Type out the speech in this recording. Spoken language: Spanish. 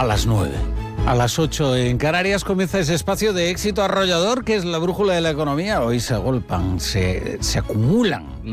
las 9. A las 8 en Canarias comienza ese espacio de éxito arrollador que es la brújula de la economía. Hoy se agolpan, se acumulan